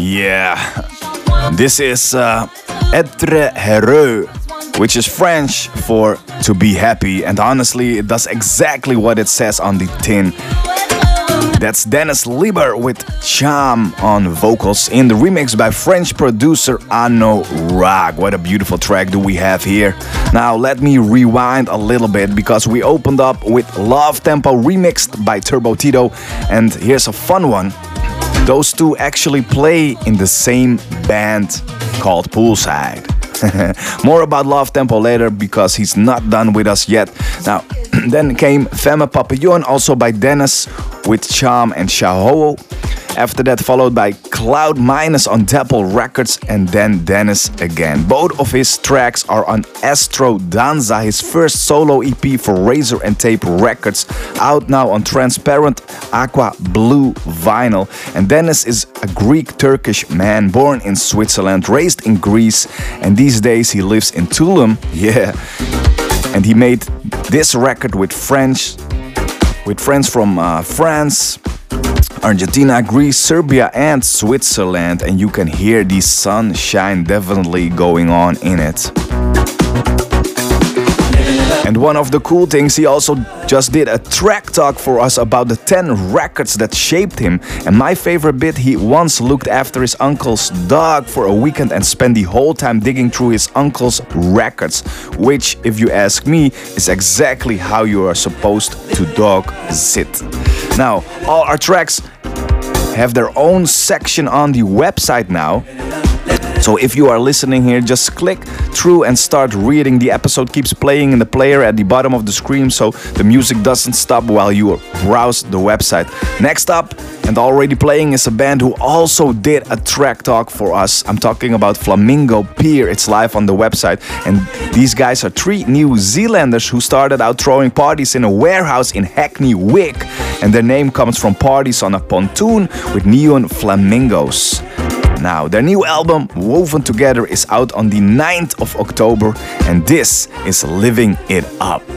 Yeah, this is être heureux, which is French for to be happy, and honestly, it does exactly what it says on the tin. That's Dennis Lieber with Charm on vocals in the remix by French producer Arno Rag. What a beautiful track do we have here. Now let me rewind a little bit because we opened up with Love Tempo remixed by Turbo Tito, and here's a fun one. Those two actually play in the same band called Poolside. More about Love Tempo later because he's not done with us yet. Now, then came Femme Papillon, also by Dennis with Charm and Shaho. After that, followed by Cloud Minus on Dapple Records, and then Dennis again. Both of his tracks are on Astro Danza, his first solo EP for Razor and Tape Records, out now on transparent aqua blue vinyl. And Dennis is a Greek-Turkish man born in Switzerland, raised in Greece, and these days he lives in Tulum. Yeah, and he made this record with friends from France, Argentina, Greece, Serbia, and Switzerland, and you can hear the sunshine definitely going on in it. And one of the cool things, he also just did a track talk for us about the 10 records that shaped him. And my favorite bit, he once looked after his uncle's dog for a weekend and spent the whole time digging through his uncle's records, which, if you ask me, is exactly how you are supposed to dog sit. Now, all our tracks have their own section on the website now. So if you are listening here, just click through and start reading. The episode keeps playing in the player at the bottom of the screen, so the music doesn't stop while you browse the website. Next up, and already playing, is a band who also did a track talk for us. I'm talking about Flamingo Pier. It's live on the website. And these guys are 3 New Zealanders who started out throwing parties in a warehouse in Hackney Wick. And their name comes from parties on a pontoon with neon flamingos. Now, their new album, Woven Together, is out on the 9th of October, and this is Living It Up.